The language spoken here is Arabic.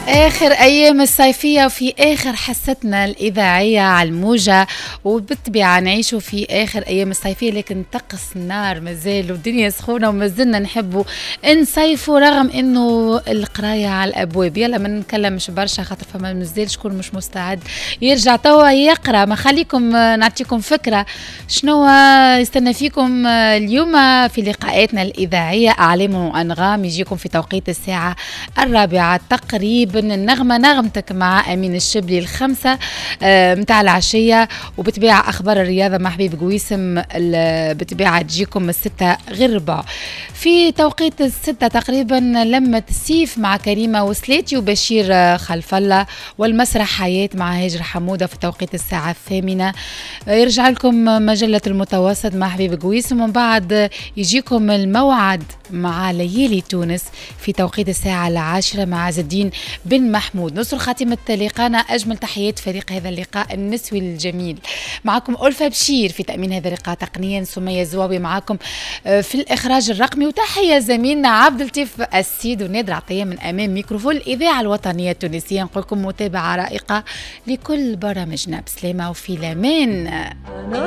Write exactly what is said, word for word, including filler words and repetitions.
آخر أيام الصيفية وفي آخر حصتنا الإذاعية على الموجة، وبالطبيعة نعيشوا في آخر أيام الصيفية، لكن طقس النار مازال والدنيا سخونة ومازلنا نحبوا نصيفوا رغم إنه القراية على الأبواب. يلا ما نتكلمش برشا خاطر فما مازال شكون مش مستعد يرجع توا يقرأ. ما خليكم نعطيكم فكرة شنو يستنى فيكم اليوم في لقاءاتنا الإذاعية. أعلام وأنغام يجيكم في توقيت الساعة الرابعة تقريبا. النغمة نغمتك مع أمين الشبلي الخمسة متاع العشية، وبتبيع أخبار الرياضة مع حبيب قويسم بتبيع تجيكم الستة غير ربع. في توقيت الستة تقريبا لمة السيف مع كريمة وسليتي وبشير خلف الله، والمسرح حياة مع هاجر حمودة في توقيت الساعة الثامنة. يرجع لكم مجلة المتوسط مع حبيب قويسم، ومن بعد يجيكم الموعد مع ليالي تونس في توقيت الساعة العاشرة مع عز الدين بن محمود. نصر خاتمة لقاءنا. أجمل تحيات فريق هذا اللقاء النسوي الجميل. معكم ألفة بشير في تأمين هذا اللقاء، تقنيا سمية زواوي معكم في الإخراج الرقمي، وتحية زميلنا عبد اللطيف السيد ونادر عطية من أمام ميكروفون الإذاعة الوطنية التونسية. نقول لكم متابعة رائقة لكل برامجنا. بسلامة وفي الأمان.